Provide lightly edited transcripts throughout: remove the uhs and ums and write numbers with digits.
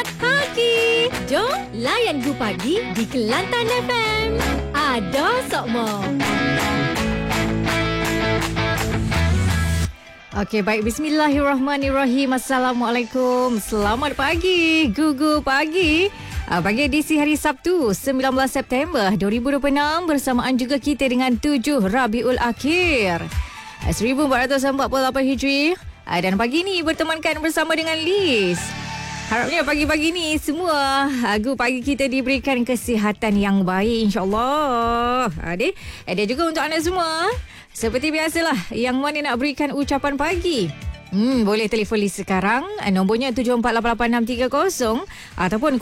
Semangat Pagi. Jom layan Gu Pagi di Kelantan FM. Ada Sokmo. Okey, baik. Bismillahirrahmanirrahim. Assalamualaikum. Selamat pagi. Gugu Pagi. Pagi edisi hari Sabtu, 19 September 2026. Bersamaan juga kita dengan 7 Rabiul Akhir 1448 Hijri. Dan pagi ni bertemankan bersama dengan Liz. Harapnya pagi-pagi ni semua Gu Pagi kita diberikan kesihatan yang baik, insyaAllah. Ada juga untuk anda semua. Seperti biasalah, yang mana nak berikan ucapan pagi, boleh telefon Liz sekarang. Nombornya 748863 ataupun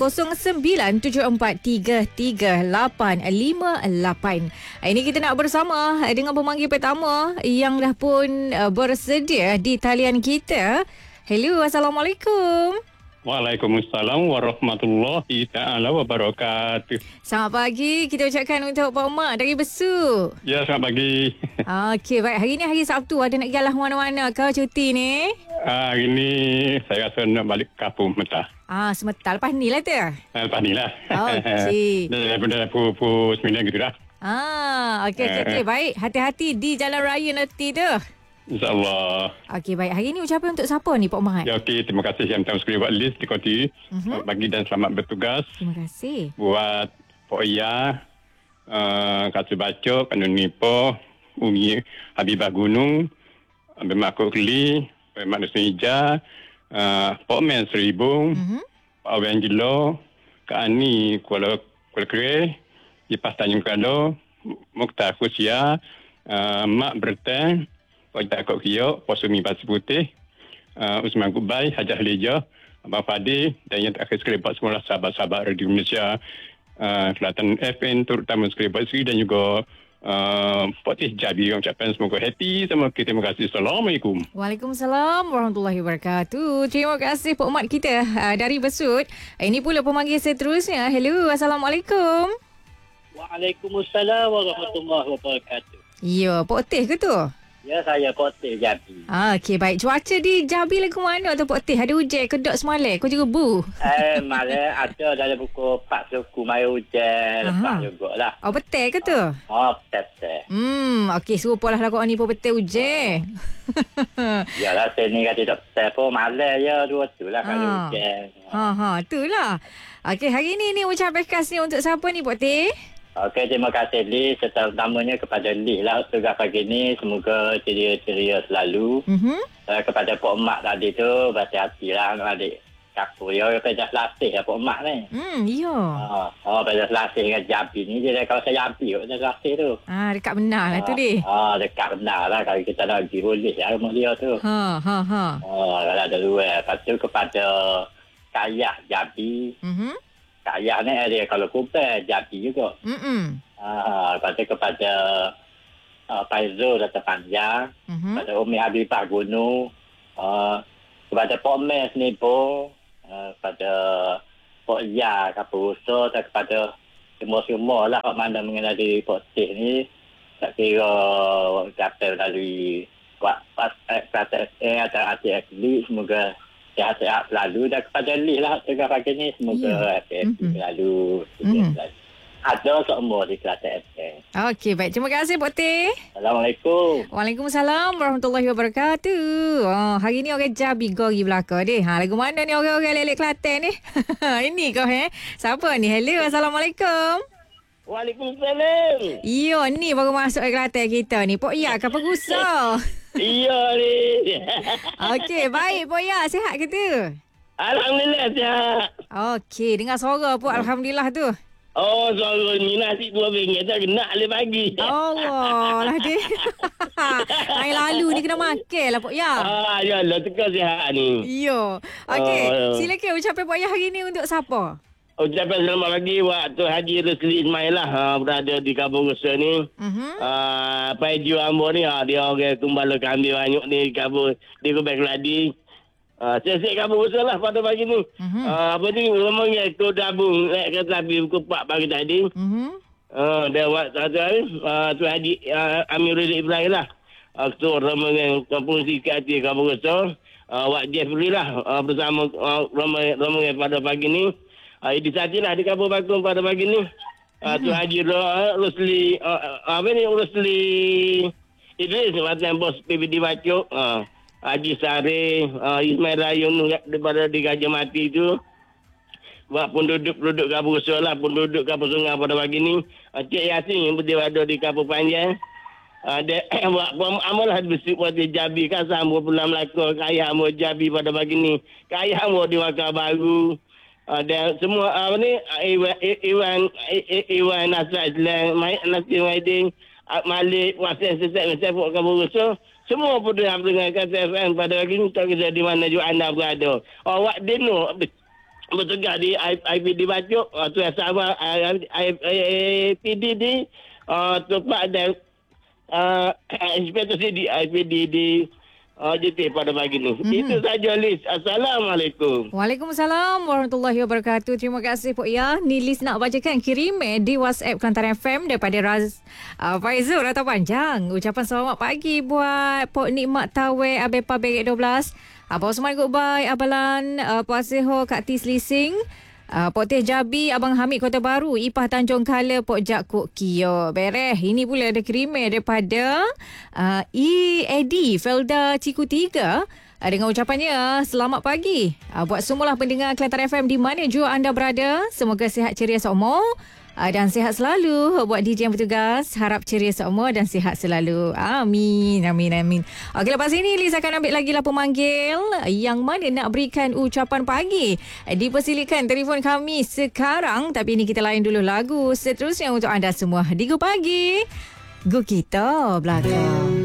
0974338858. Ini kita nak bersama dengan pemanggil pertama yang dah pun bersedia di talian kita. Hello, Assalamualaikum. Waalaikumsalam warahmatullahi ta'ala wabarakatuh. Selamat pagi. Kita ucapkan untuk Pak Mak dari Besut. Ya, selamat pagi. Okey, baik. Hari ni hari Sabtu. Ada nak pergi lah mana-mana ke cuti ni? Hari ni saya rasa nak balik kampung mentah. Semetal. Lepas ni lah tu? Lepas ni lah. Okey. Daripada pukul 9 gitu dah. Okey. Baik. Hati-hati di jalan raya nanti tu. InsyaAllah. Okey, baik. Hari ni ucapan untuk siapa ni, Pak Mat? Ya, okey. Terima kasih yang tahu sekali buat list di Koti. Selamat pagi dan selamat bertugas. Terima kasih. Buat Pok Iya, Kasih Bacok, Kanun Nipo, Umi Habibah Gunung, Bermakuk Keli, Bermak Nusun Hija, Pok Men Seribung, Pak Angelo, Kak Ani Kuala Kere, Ipas Tanjung Kado, Mukhtar Kusia, Mak Berten, Pak Jakob Kiok, Pos Umi Pasir Putih, Usman Gubai, Hajah Leja, Abang Fadi, dan yang terakhir sekali buat semua sahabat-sahabat Radio Malaysia, Kelantan FM, terutama sekali buat Sri dan juga Potih Jabi. Ucapkan semoga happy sama kita. Terima kasih. Assalamualaikum. Waalaikumsalam warahmatullahi wabarakatuh. Terima kasih Pak Mat kita dari Besut. Ini pula pemanggil seterusnya. Hello, Assalamualaikum. Waalaikumsalam warahmatullahi wabarakatuh. Ya, Pak Teh ke tu? Ya, saya Poteh Jabi. Okey, baik. Cuaca di Jabi lagu mana tu, Pak Teh? Ada hujan ke dok semalam? Kau juga bu? Malam ada dalam pukul 4 suku mai hujan. Lepas juga lah. Betul ke tu? Betul. Okey, serupa lah kau ni pun betul hujan. Yalah, sini kan tidak betul pun. Malam ya, dua tu lah kalau hujan. Itulah. Okey, hari ni ucapan khas ni untuk siapa ni, Pak Teh? Okey, terima kasih Liz. Terutamanya kepada Liz lah tugas pagi ni. Semoga ceria-ceria selalu. Kepada Pak Mak tadi tu, berhati-hati lah adik kaku. Ya, pada Selasih lah Pak Mak ni. Ya. Pada Selasih dengan Jambi ni. Dia kalau saya Jambi pada Selasih tu. Dekat benar lah tu dia. Dekat benar lah. Kalau kita nak pergi boleh lah rumah dia tu. Kalau ada dua. Lepas tu kepada Kayah Jambi. Kaya ni dia kalau kumpul Jabi juga. Lepas tu kepada Faizul Data Panjang, kepada Umi Habibah Gunung, kepada Pok Mes ni pun, kepada Pok Iya Kapurusa, dan kepada semua-semua lah mana mengenai diri Pok Teh ni. Tak kira kata melalui kata atau hati asli, semoga sihat-sihat selalu. Dan kepada Liz lah tengah pagi ni, semoga happy selalu. Ada semua di Kelantan FM. Okey, baik. Terima kasih, Pak Teh. Assalamualaikum. Waalaikumsalam warahmatullahi wabarakatuh. Hari ni orang Jabi gori belakang deh. Lagu mana ni orang-orang lelek Kelantan ni? Ini kau Siapa ni? Hello, Assalamualaikum. Waalaikumsalam. Ya, ni baru masuk ke Kelantan kita ni. Pok Ya ke Pegusa? Iya ni. Okey, baik Pok Ya. Sihat ke tu? Alhamdulillah sihat. Okey, dengar suara pun alhamdulillah tu. Suara ni nasi RM2 tak kena le pagi. Allah lah dia. Hari lalu ni kena makan lah Pok Ya. Ya lah, tukar sihat ni. Ya. Okey, silakan ucapan Pok Ya hari ni untuk siapa? Ucapan selamat pagi waktu Haji Rusli Ismail lah, berada di Kampung Rusa ni. Pai Ju Ambo ni, dia orang tumbal kambing banyak ni di Kampung, di Kubek Keladi. Saya Kampung Rusa lah pada pagi ni. Apa ni, ngomongnya tu dabung, naik kereta api pukul 4 pagi tadi. Dia buat tu Haji Amirul Ibrahim lah. Ketua Rombongan Kampung Sikati Kampung Rusa. Wak Jeffrey lah bersama ramai pada pagi ni. Inisiatif lah di Kampung Bakung pada pagi ni. Tu Haji Rosli Rosli Idris Watan Bos PBD Bacok. Haji Sari Ismail Rayun daripada di Gajah Mati tu. Buat penduduk Kampung Usul lah, penduduk Kampung Sungai pada pagi ni. Cik Yasin yang berada di Kampung Panjang. Buat amal lah bersih buat di Jabi kan sama pula Melaka. Kaya mau Jabi pada pagi ni. Kaya mau di Wakar Baru. Dan semua Iwan Nasrat Islam, Nasir Maidin, Malik, Wasen Sesat, Mesepuk Kampung Usul. Semua pun dengan KTFM pada pagi ni. Tak kira di mana juga anda berada. Wak Dino bertugas di IPD Bacok, tu yang sama IPD di tempat dan inspektor di IPD di JT pada pagi ni. Itu saja Liz. Assalamualaikum. Waalaikumsalam warahmatullahi wabarakatuh. Terima kasih Pok Ya. Ni Liz nak bacakan kirim di WhatsApp Kelantan FM daripada Faizul atau Panjang. Ucapan selamat pagi buat Pok Nikmat Tawe Abepa Berek 12. Abang Osman goodbye, Abalan, Puan Seho, Kak Tis Lising, Pok Teh Jabi, Abang Hamid Kota Baru, Ipah Tanjung Kala, Pok Jak Kok Kio. Bereh, ini pula ada kiriman daripada Eddie Felda Ciku 3. Dengan ucapannya, selamat pagi. Buat semualah pendengar Kelantan FM di mana jua anda berada. Semoga sihat ceria seumur. Dan sihat selalu buat DJ yang bertugas. Harap ceria seumur dan sihat selalu. Amin, amin, amin. Okey, lepas ini Liz akan ambil lagi lah pemanggil yang mana nak berikan ucapan pagi. Dipersilakan telefon kami sekarang. Tapi ini kita layan dulu lagu seterusnya untuk anda semua. Di Go Pagi, Go Kita Belakang.